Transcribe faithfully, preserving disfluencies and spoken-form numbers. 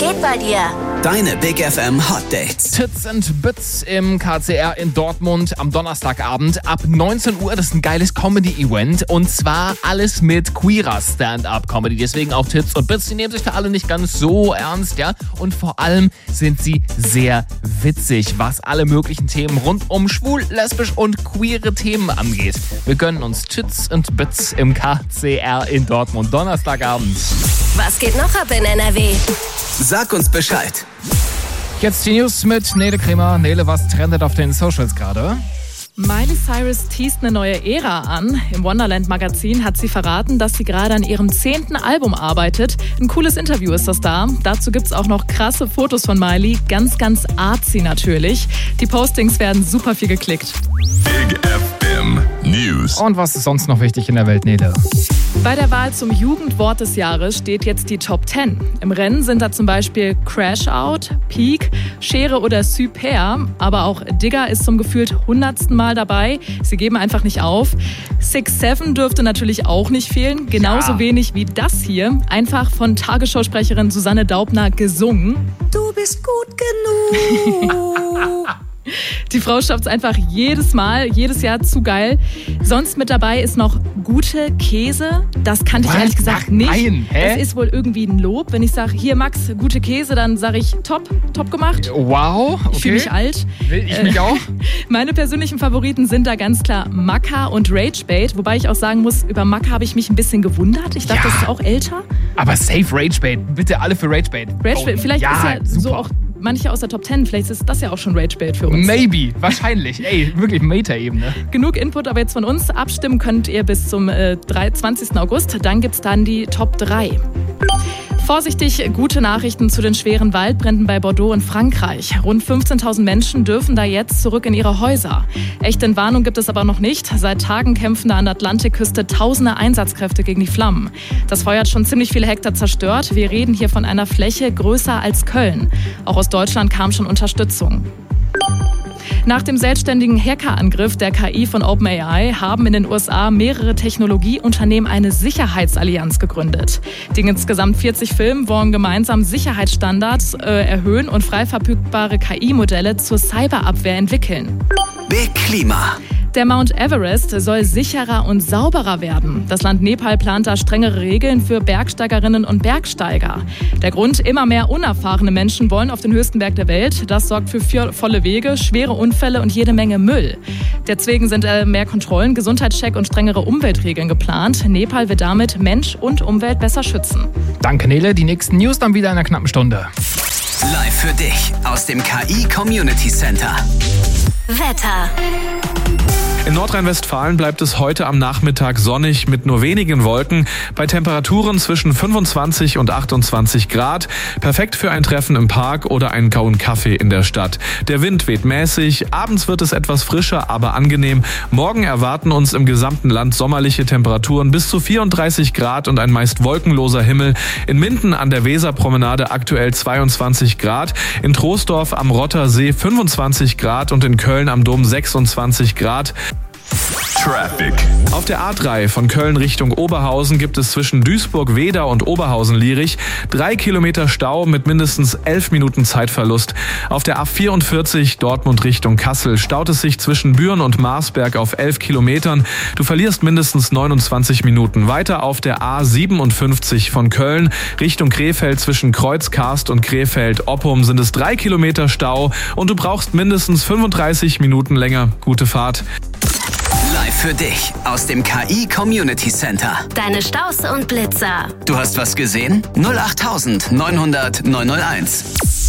geht bei dir? Deine Big F M Hot Dates. Tits and Bits im K C R in Dortmund am Donnerstagabend ab neunzehn Uhr. Das ist ein geiles Comedy-Event und zwar alles mit queerer Stand-Up-Comedy. Deswegen auch Tits und Bits. Die nehmen sich für alle nicht ganz so ernst, ja. Und vor allem sind sie sehr witzig, was alle möglichen Themen rund um schwul, lesbisch und queere Themen angeht. Wir gönnen uns Tits and Bits im K C R in Dortmund Donnerstagabend. Was geht noch ab in N R W? Sag uns Bescheid. Jetzt die News mit Nele Kremer. Nele, was trendet auf den Socials gerade? Miley Cyrus teast eine neue Ära an. Im Wonderland-Magazin hat sie verraten, dass sie gerade an ihrem zehnten Album arbeitet. Ein cooles Interview ist das da. Dazu gibt's auch noch krasse Fotos von Miley. Ganz, ganz artsy natürlich. Die Postings werden super viel geklickt. Big F M News. Und was ist sonst noch wichtig in der Welt, Nele? Bei der Wahl zum Jugendwort des Jahres steht jetzt die Top zehn. Im Rennen sind da zum Beispiel Crash Out, Peak, Schere oder Super. Aber auch Digger ist zum gefühlt hundertsten Mal dabei. Sie geben einfach nicht auf. Six Seven dürfte natürlich auch nicht fehlen. Genauso ja. wenig wie das hier. Einfach von Tagesschausprecherin Susanne Daubner gesungen. Du bist gut genug. Die Frau schafft es einfach jedes Mal, jedes Jahr zu geil. Sonst mit dabei ist noch gute Käse. Das kannte ich Was? ehrlich gesagt Ach, nicht. nein, hä? Das ist wohl irgendwie ein Lob. Wenn ich sage, hier Max, gute Käse, dann sage ich top, top gemacht. Wow, okay. Ich fühle mich alt. Will ich mich auch? Meine persönlichen Favoriten sind da ganz klar Macca und Ragebait. Wobei ich auch sagen muss, über Macca habe ich mich ein bisschen gewundert. Ich dachte, Ja. das ist auch älter. Aber safe Ragebait. Bitte alle für Ragebait. Ragebait, Oh, vielleicht ja, ist ja so super. auch manche aus der Top zehn. Vielleicht ist das ja auch schon Ragebait für uns. Maybe, wahrscheinlich. Ey, wirklich Meta-Ebene. Genug Input aber jetzt von uns. Abstimmen könnt ihr bis zum äh, zwanzigsten August. Dann gibt's dann die Top drei. Vorsichtig, gute Nachrichten zu den schweren Waldbränden bei Bordeaux in Frankreich. Rund fünfzehntausend Menschen dürfen da jetzt zurück in ihre Häuser. Echte Entwarnung gibt es aber noch nicht. Seit Tagen kämpfen da an der Atlantikküste tausende Einsatzkräfte gegen die Flammen. Das Feuer hat schon ziemlich viele Hektar zerstört. Wir reden hier von einer Fläche größer als Köln. Auch aus Deutschland kam schon Unterstützung. Nach dem selbstständigen Hackerangriff der K I von OpenAI haben in den U S A mehrere Technologieunternehmen eine Sicherheitsallianz gegründet. Die insgesamt vierzig Firmen wollen gemeinsam Sicherheitsstandards äh, erhöhen und frei verfügbare K I-Modelle zur Cyberabwehr entwickeln. Big Klima. Der Mount Everest soll sicherer und sauberer werden. Das Land Nepal plant da strengere Regeln für Bergsteigerinnen und Bergsteiger. Der Grund, immer mehr unerfahrene Menschen wollen auf den höchsten Berg der Welt. Das sorgt für volle Wege, schwere Unfälle und jede Menge Müll. Deswegen sind mehr Kontrollen, Gesundheitscheck und strengere Umweltregeln geplant. Nepal wird damit Mensch und Umwelt besser schützen. Danke, Nele. Die nächsten News dann wieder in einer knappen Stunde. Live für dich aus dem K I Community Center. Wetter. In Nordrhein-Westfalen bleibt es heute am Nachmittag sonnig mit nur wenigen Wolken bei Temperaturen zwischen fünfundzwanzig und achtundzwanzig Grad. Perfekt für ein Treffen im Park oder einen kauen Kaffee in der Stadt. Der Wind weht mäßig, abends wird es etwas frischer, aber angenehm. Morgen erwarten uns im gesamten Land sommerliche Temperaturen bis zu vierunddreißig Grad und ein meist wolkenloser Himmel. In Minden an der Weserpromenade aktuell zweiundzwanzig Grad, in Troisdorf am Rottersee fünfundzwanzig Grad und in Köln am Dom sechsundzwanzig Grad. Traffic. Auf der A drei von Köln Richtung Oberhausen gibt es zwischen Duisburg-Wedau und Oberhausen-Lierich drei Kilometer Stau mit mindestens elf Minuten Zeitverlust. Auf der A vierundvierzig Dortmund Richtung Kassel staut es sich zwischen Büren und Marsberg auf elf Kilometern. Du verlierst mindestens neunundzwanzig Minuten. Weiter auf der A siebenundfünfzig von Köln Richtung Krefeld zwischen Kreuzkarst und Krefeld-Oppum sind es drei Kilometer Stau und du brauchst mindestens fünfunddreißig Minuten länger. Gute Fahrt. Live für dich aus dem K I Community Center. Deine Staus und Blitzer. Du hast was gesehen? null acht neunhundert neunhunderт neunhunderteins.